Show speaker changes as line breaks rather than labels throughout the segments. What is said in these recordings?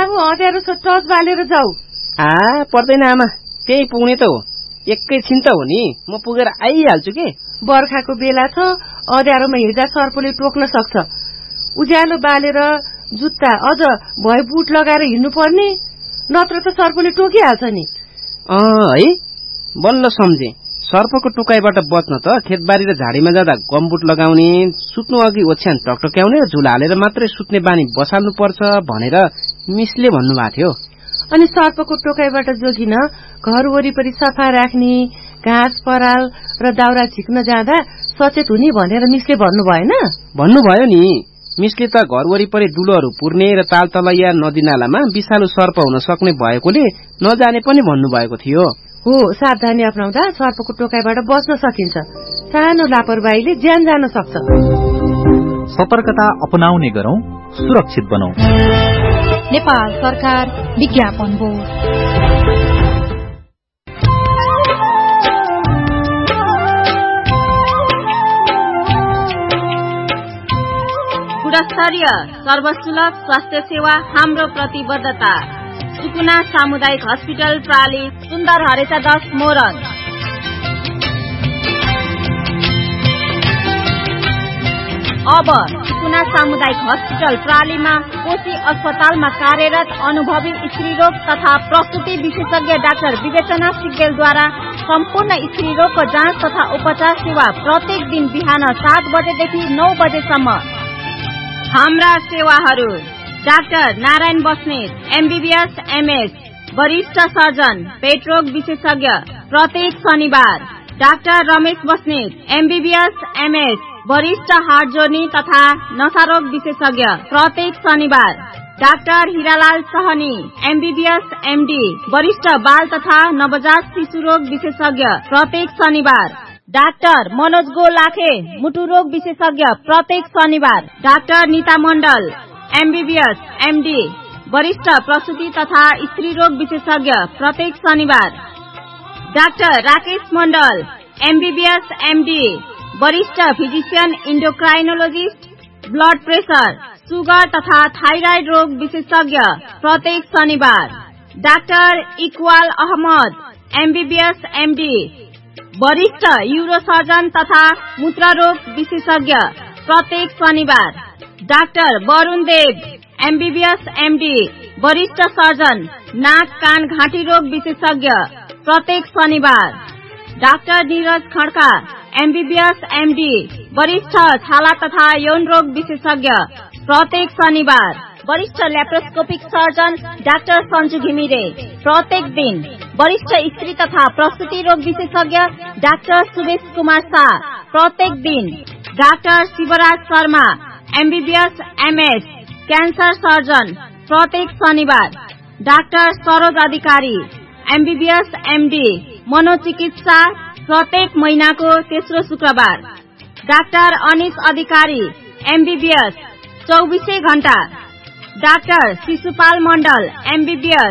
बाबु अँध्यारो छ, टर्च बालेर जाऊ।
पर्दैन आमा, त्यही पुग्ने त हो, एकैछिन त हो नि, म पुगेर आइहाल्छु के।
बर्खाको बेला छ, अँध्यारोमा हिँड्दा सर्पले टोक्न सक्छ। उज्यालो बालेर जुत्ता अझ भए बुट लगाएर हिँड्नु पर्ने, नत्र त सर्पले टोकिहाल्छ नि।
है, बल्ल सम्झे। सर्पको टोकाइबाट बच्न त खेतबारी र झाडीमा जाँदा गमबुट लगाउने, सुत्नु अघि ओछ्यान टकटक्याउने र झुला हालेर मात्रै सुत्ने बानी बसाल्नु पर्छ भनेर मिसले भन्नुभएको थियो।
अनि सर्पको टोकाइबाट जोगिन घर वरिपरि सफा राख्ने, घाँस पराल र दाउरा झिक्न जाँदा सचेत हुने भनेर मिसले भन्नु भएन?
भन्नुभयो नि। मिसले त घर वरिपरि दुलोहरू पुर्ने र तालतलैया नदीनालामा विषालु सर्प हुन सक्ने भएकोले नजाने पनि भन्नुभएको थियो।
हो, सावधानी अपनाउँदा सर्पको टोकाइबाट बच्न सकिन्छ। सानो लापरवाहीले ज्यान जान सक्छ।
सतर्कता अपनाउने गरौं, सुरक्षित बनौं।
नेपाल सरकार विज्ञापन बोर्ड।
गुणस्तरीय सर्वसुलभ स्वास्थ्य सेवा हाम्रो प्रतिबद्धता। सुकुना सामुदायिक हस्पिटल प्राली, सुन्दर हरेचा 10 मोरङ। अब सुकुना सामुदायिक हस्पिटल प्रालीमा कोशी अस्पतालमा कार्यरत अनुभवी स्त्रीरोग तथा प्रसुति विशेषज्ञ डाक्टर विवेचना सिग्देलद्वारा सम्पूर्ण स्त्रीरोगको जाँच तथा उपचार सेवा प्रत्येक दिन बिहान 7 बजेदेखि 9 बजेसम्म। हाम्रा सेवाहरू: doctor Narayan Basnet, MBBS MS, वरिष्ठ सर्जन, पेटरोग विशेषज्ञ, प्रत्येक शनिबार। Doctor Ramesh Basnet, MBBS MS, वरिष्ठ हार्ट जोर्नी तथा नशारोग विशेषज्ञ, प्रत्येक शनिबार। Doctor Hiralal Sahni, MBBS MD, वरिष्ठ बाल तथा नवजात शिशु रोग विशेषज्ञ, प्रत्येक शनिबार। डाक्टर मनोज गोलाखे, मुटु रोग विशेषज्ञ, प्रत्येक शनिबार। डाक्टर नीता मण्डल, एमबीबीएस एमडी, वरिष्ठ प्रसूति तथा स्त्री रोग विशेषज्ञ, प्रत्येक शनिबार। डाक्टर राकेश मण्डल, एमबीबीएस एमडी, वरिष्ठ फिजिशियन इन्डोक्राइनोलोजिस्ट, ब्लड प्रेशर, सुगर तथा थाइराइड रोग विशेषज्ञ, प्रत्येक शनिबार। Doctor Iqbal Ahmad, MBBS MD, वरिष्ठ यूरोसर्जन तथा मूत्ररोग विशेषज्ञ, प्रत्येक शनिबार। डाक्टर वरुण देव, एमबीबीएस एमडी, वरिष्ठ सर्जन, नाक कान घाँटी रोग विशेषज्ञ, प्रत्येक शनिबार। Doctor Neeraj Khadka, MBBS MD, वरिष्ठ छाला तथा यौन रोग विशेषज्ञ, प्रत्येक शनिबार। वरिष्ठ laparoscopic surgeon doctor Sanju Ghimire, प्रत्येक दिन। वरिष्ठ स्त्री तथा प्रसूति रोग विशेषज्ञ डाक्टर सुरेश कुमार शाह, प्रत्येक दिन। Doctor Shivraj Sharma, MBBS MS, cancer surgeon, प्रत्येक शनिबार। डाक्टर सरोज अधिकारी, एमबीबीएस एमडी, मनोचिकित्सा, प्रत्येक महिनाको तेस्रो शुक्रबार। डाक्टर अनिश अधिकारी, एमबीबीएस, 24 घण्टा। डाक्टर शिशुपाल मण्डल, एमबीबीएस,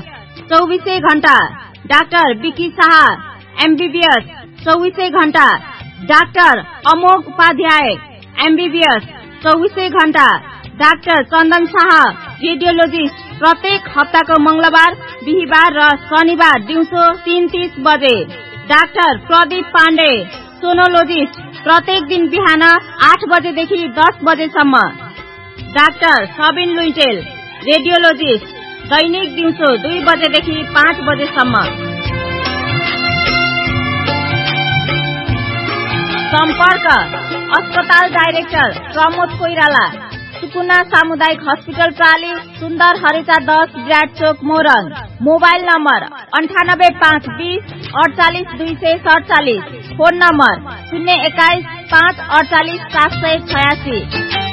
24 घण्टा। डाक्टर विकी शाह, एमबीबीएस, 24 घण्टा। डाक्टर अमोघ उपाध्याय, एमबीबीएस, 24 घण्टा। डाक्टर चन्दन शाह, रेडियोलोजिस्ट, प्रत्येक हप्ताको मंगलबार, बिहीबार र शनिबार दिउँसो 3:30 बजे। डाक्टर प्रदीप पाण्डे, सोनोलोजिस्ट, प्रत्येक दिन बिहान 8 बजेदेखि 10 बजेसम्म। डाक्टर सबिन लुइटेल, रेडियोलोजिस्ट, दैनिक दिउँसो 2 बजेदेखि 5 बजेसम्म। सम्पर्क: अस्पताल डाइरेक्टर प्रमोद कोइराला, सुकुना सामुदायिक हस्पिटल प्राली, सुन्दर हरेचा 10 विराट चोक Morang. Mobile number 9852 48 247। Phone number 021 5 48 786।